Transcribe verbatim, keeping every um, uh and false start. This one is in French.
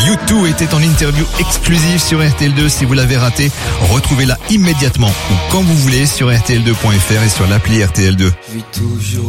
U deux était en interview exclusive sur R T L deux. Si vous l'avez raté, retrouvez-la immédiatement ou quand vous voulez sur R T L deux point F R et sur l'appli R T L deux.